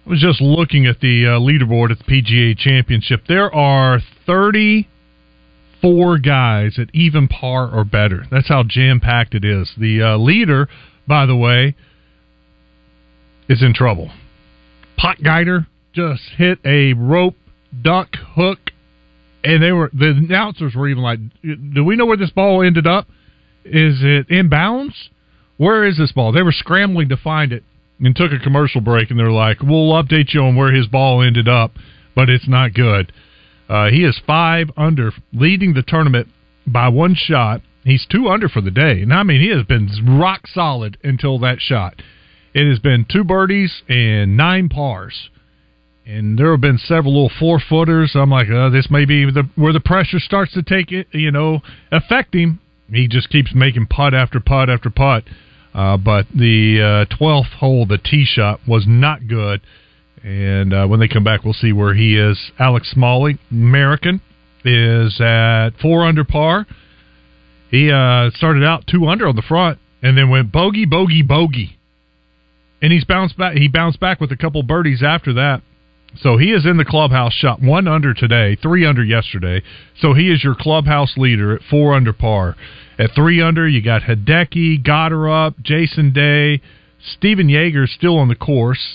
I was just looking at the leaderboard at the PGA Championship. There are 34 guys at even par or better. That's how jam-packed it is. The leader, by the way, is in trouble. Potgieter just hit a rope duck hook, and the announcers were even like, do we know where this ball ended up? Is it inbounds? Where is this ball? They were scrambling to find it and took a commercial break, and they're like, we'll update you on where his ball ended up, but it's not good. He is 5 under, leading the tournament by 1 shot. He's 2 under for the day. And I mean, he has been rock solid until that shot. It has been 2 birdies and 9 pars. And there have been several little 4-footers. I'm like, this may be where the pressure starts to take it, affect him. He just keeps making putt after putt after putt. But the 12th hole, the tee shot, was not good. And when they come back, we'll see where he is. Alex Smalley, American, is at 4 under par. He started out 2 under on the front and then went bogey, bogey, bogey. And he's bounced back. He bounced back with a couple birdies after that. So he is in the clubhouse, shot 1 under today, 3 under yesterday. So he is your clubhouse leader at 4 under par. At 3 under, you got Hideki, Goddard, Jason Day, Steven Yeager still on the course.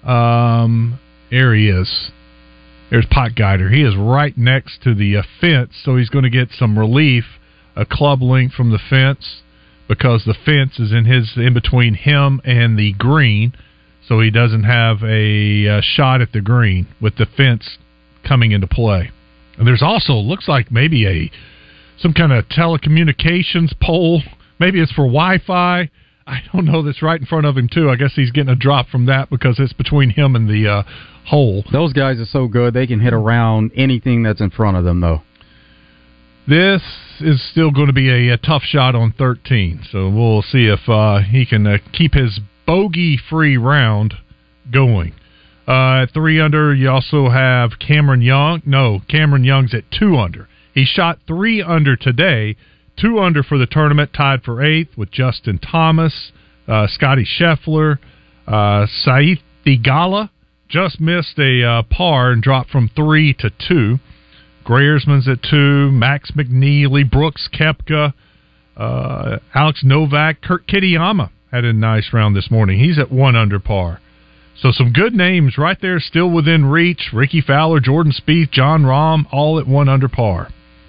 There he is. There's Potgieter. He is right next to the fence, so he's going to get some relief, a club length from the fence, because the fence is in between him and the green. So he doesn't have a shot at the green with the fence coming into play. And there's also, looks like maybe some kind of telecommunications pole. Maybe it's for Wi-Fi. I don't know. That's right in front of him, too. I guess he's getting a drop from that because it's between him and the hole. Those guys are so good. They can hit around anything that's in front of them, though. This is still going to be a tough shot on 13. So we'll see if he can keep his bogey-free round going. At 3 under, you also have Cameron Young. No, Cameron Young's at 2 under. He shot 3 under today, 2 under for the tournament, tied for 8th with Justin Thomas, Scotty Scheffler, Saeed Theegala just missed a par and dropped from 3 to 2. Greyersman's at 2, Max McNeely, Brooks Koepka, Alex Novak, Kurt Kitayama had a nice round this morning. He's at 1 under par. So some good names right there still within reach. Ricky Fowler, Jordan Spieth, John Rahm, all at 1 under par.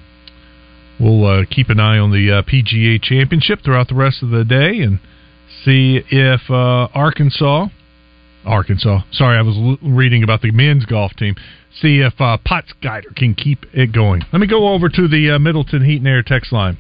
We'll keep an eye on the PGA Championship throughout the rest of the day and see if Arkansas, sorry, I was reading about the men's golf team, see if Potgieter can keep it going. Let me go over to the Middleton Heat and Air text line.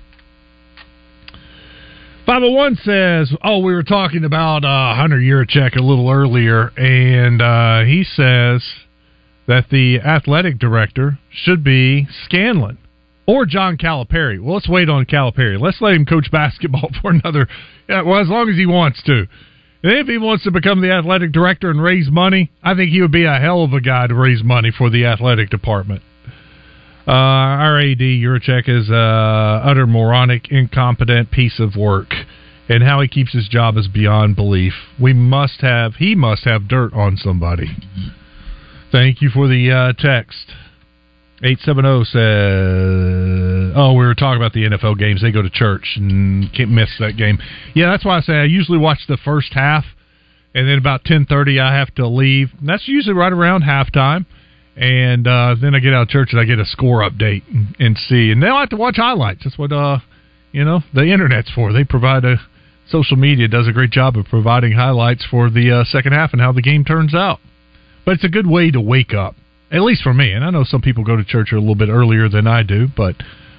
501 says, we were talking about Hunter Yurachek a little earlier, and he says that the athletic director should be Scanlon or John Calipari. Well, let's wait on Calipari. Let's let him coach basketball for another, as long as he wants to. And if he wants to become the athletic director and raise money, I think he would be a hell of a guy to raise money for the athletic department. Our AD, Yurachek, is an utter moronic, incompetent piece of work. And how he keeps his job is beyond belief. He must have dirt on somebody. Thank you for the text. 870 says, we were talking about the NFL games. They go to church and can't miss that game. Yeah, that's why I say I usually watch the first half, and then about 10:30 I have to leave. And that's usually right around halftime. And then I get out of church and I get a score update and see. And then I have to watch highlights. That's what, the Internet's for. They provide social media does a great job of providing highlights for the second half and how the game turns out. But it's a good way to wake up, at least for me. And I know some people go to church a little bit earlier than I do, but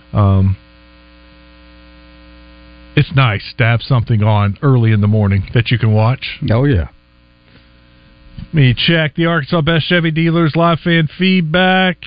it's nice to have something on early in the morning that you can watch. Oh, yeah. Let me check the Arkansas Best Chevy Dealers live fan feedback.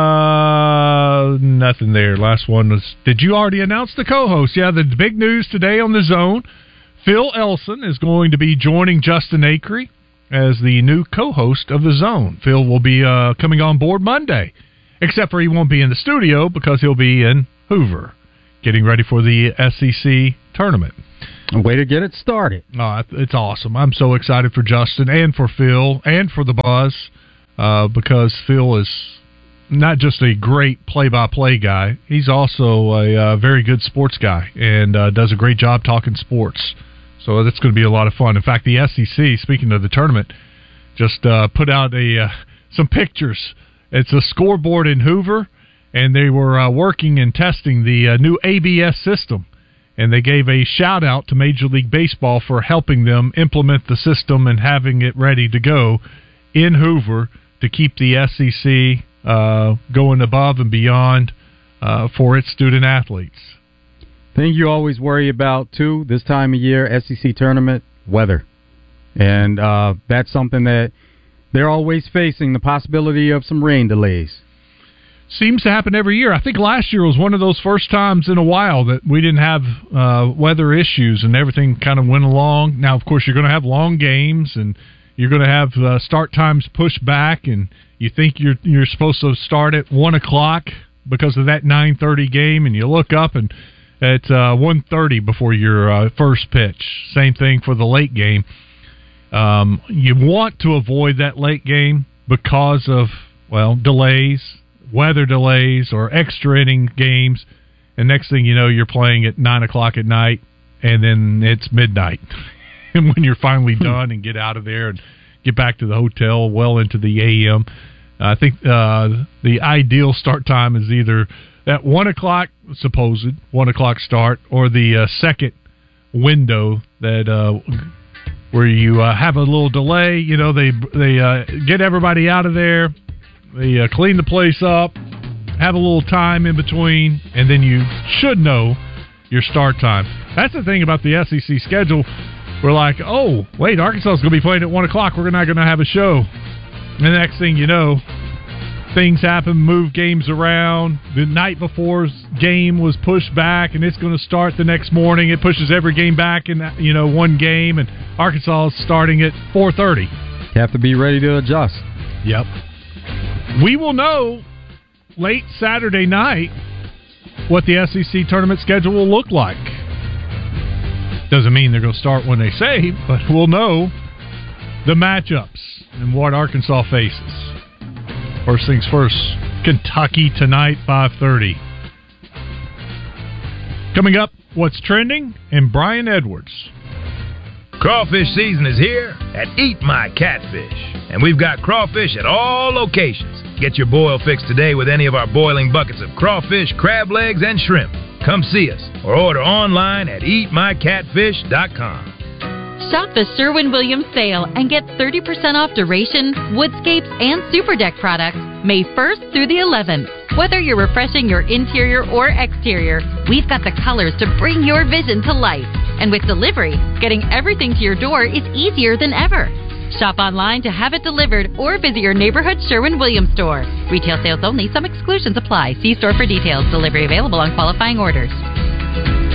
Nothing there. Last one was, did you already announce the co-host? Yeah, the big news today on The Zone, Phil Elson is going to be joining Justin Acree as the new co-host of The Zone. Phil will be coming on board Monday, except for he won't be in the studio because he'll be in Hoover getting ready for the SEC tournament. A way to get it started. It's awesome. I'm so excited for Justin and for Phil and for the Buzz because Phil is not just a great play-by-play guy. He's also a very good sports guy and does a great job talking sports. So that's going to be a lot of fun. In fact, the SEC, speaking of the tournament, just put out some pictures. It's a scoreboard in Hoover, and they were working and testing the new ABS system. And they gave a shout-out to Major League Baseball for helping them implement the system and having it ready to go in Hoover to keep the SEC going above and beyond for its student-athletes. Thing you always worry about, too, this time of year, SEC tournament, weather. And that's something that they're always facing, the possibility of some rain delays. Seems to happen every year. I think last year was one of those first times in a while that we didn't have weather issues and everything kind of went along. Now, of course, you're going to have long games and you're going to have start times pushed back, and you think you're supposed to start at 1 o'clock because of that 9:30 game, and you look up and it's 1:30 before your first pitch. Same thing for the late game. You want to avoid that late game because of, delays, weather delays, or extra inning games, and next thing you know, you're playing at 9 o'clock at night, and then it's midnight. And when you're finally done and get out of there and get back to the hotel well into the a.m., I think the ideal start time is either that 1 o'clock, supposed 1 o'clock start, or the second window that where you have a little delay. You know, they get everybody out of there. They clean the place up, have a little time in between, and then you should know your start time. That's the thing about the SEC schedule. We're like, oh, wait, Arkansas is going to be playing at 1 o'clock. We're not going to have a show. And the next thing you know, things happen, move games around. The night before's game was pushed back, and it's going to start the next morning. It pushes every game back in, one game, and Arkansas is starting at 4:30. You have to be ready to adjust. Yep. We will know late Saturday night what the SEC tournament schedule will look like. Doesn't mean they're going to start when they say, but we'll know the matchups and what Arkansas faces. First things first, Kentucky tonight, 5:30. Coming up, what's trending, and Brian Edwards. Crawfish season is here at Eat My Catfish, and we've got crawfish at all locations. Get your boil fix today with any of our boiling buckets of crawfish, crab legs, and shrimp. Come see us or order online at eatmycatfish.com. Shop the Sherwin-Williams sale and get 30% off Duration, Woodscapes, and Super Deck products May 1st through the 11th. Whether you're refreshing your interior or exterior, we've got the colors to bring your vision to life. And with delivery, getting everything to your door is easier than ever. Shop online to have it delivered or visit your neighborhood Sherwin-Williams store. Retail sales only. Some exclusions apply. See store for details. Delivery available on qualifying orders.